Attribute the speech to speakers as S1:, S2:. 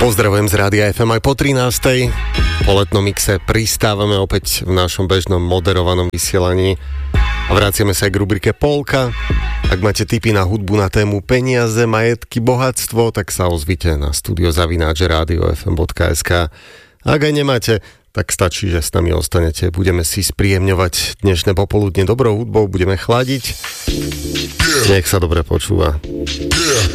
S1: Pozdravujem z Rádia FM aj po 13. Po letnom mixe pristávame opäť v našom bežnom moderovanom vysielaní a vraciame sa aj k rubrike Polka. Ak máte tipy na hudbu na tému peniaze, majetky, bohatstvo, tak sa ozvite na studio@radiofm.sk. Ak aj nemáte, tak stačí, že s nami ostanete. Budeme si spríjemňovať dnešné popoludne dobrou hudbou, budeme chladiť. Nech sa dobre počúva.